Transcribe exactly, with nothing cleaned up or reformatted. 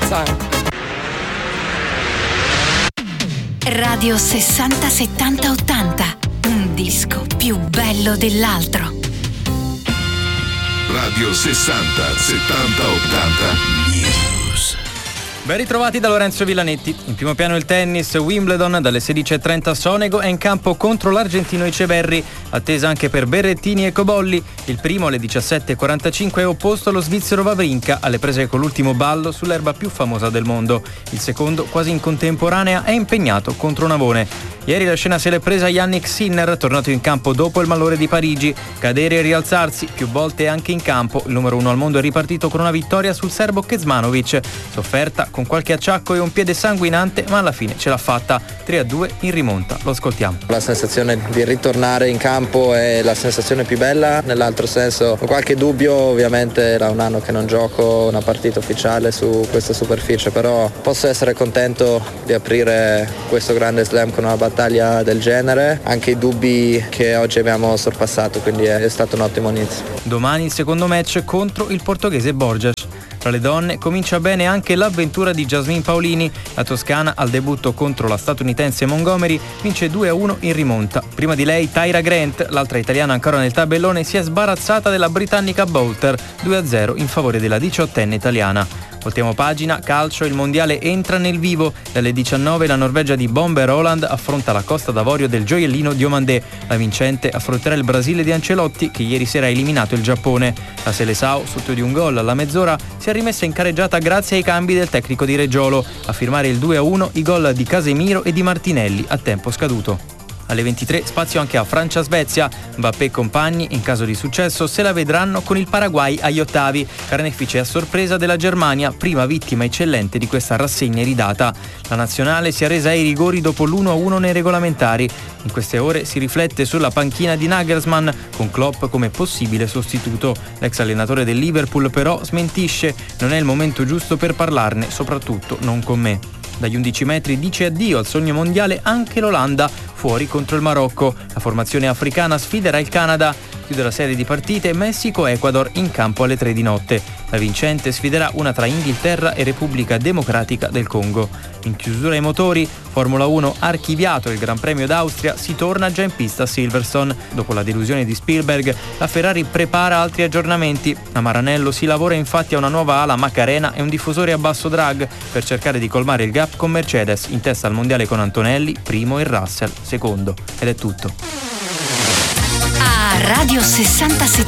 Radio sessanta settanta ottanta, un disco più bello dell'altro. Radio sessanta settanta ottanta News. Ben ritrovati da Lorenzo Villanetti. In primo piano il tennis, Wimbledon dalle sedici e trenta a Sonego è in campo contro l'argentino Echeverri, attesa anche per Berrettini e Cobolli. Il primo alle diciassette e quarantacinque è opposto allo svizzero Wawrinka, alle prese con l'ultimo ballo sull'erba più famosa del mondo. Il secondo, quasi in contemporanea, è impegnato contro Navone. Ieri la scena se l'è presa Yannick Sinner, tornato in campo dopo il malore di Parigi. Cadere e rialzarsi, più volte anche in campo, il numero uno al mondo è ripartito con una vittoria sul serbo Kecmanovic. Sofferta, con qualche acciacco e un piede sanguinante, ma alla fine ce l'ha fatta. tre a due in rimonta, lo ascoltiamo. La sensazione di ritornare in campo è la sensazione più bella, nell'altro senso ho qualche dubbio, ovviamente era un anno che non gioco una partita ufficiale su questa superficie, però posso essere contento di aprire questo grande slam con una battaglia del genere, anche i dubbi che oggi abbiamo sorpassato, quindi è stato un ottimo inizio. Domani il secondo match contro il portoghese Borges. Tra le donne comincia bene anche l'avventura di Jasmine Paolini. La toscana al debutto contro la statunitense Montgomery vince due a uno in rimonta. Prima di lei Tyra Grant, l'altra italiana ancora nel tabellone, si è sbarazzata della britannica Boulter, due a zero in favore della diciottenne italiana. Voltiamo pagina, calcio, il mondiale entra nel vivo. Dalle diciannove la Norvegia di Bomber Holland affronta la Costa d'Avorio del gioiellino Diomandé. La vincente affronterà il Brasile di Ancelotti, che ieri sera ha eliminato il Giappone. La Seleção, sotto di un gol alla mezz'ora, si è rimessa in careggiata grazie ai cambi del tecnico di Reggiolo. A firmare il due a uno i gol di Casemiro e di Martinelli a tempo scaduto. Alle ventitré spazio anche a Francia-Svezia. Mbappé e compagni, in caso di successo, se la vedranno con il Paraguay agli ottavi. Carnefice a sorpresa della Germania, prima vittima eccellente di questa rassegna iridata. La nazionale si è resa ai rigori dopo l'uno a uno nei regolamentari. In queste ore si riflette sulla panchina di Nagelsmann, con Klopp come possibile sostituto. L'ex allenatore del Liverpool però smentisce: non è il momento giusto per parlarne, soprattutto non con me. Dagli undici metri dice addio al sogno mondiale anche l'Olanda, fuori contro il Marocco. La formazione africana sfiderà il Canada. Chiude la serie di partite Messico-Ecuador in campo alle tre di notte. La vincente sfiderà una tra Inghilterra e Repubblica Democratica del Congo. In chiusura ai motori, Formula uno archiviato il Gran Premio d'Austria, si torna già in pista a Silverstone. Dopo la delusione di Spielberg, la Ferrari prepara altri aggiornamenti. A Maranello si lavora infatti a una nuova ala Macarena e un diffusore a basso drag per cercare di colmare il gap con Mercedes, in testa al mondiale con Antonelli, primo, e Russell, secondo. Ed è tutto. A Radio sessanta settanta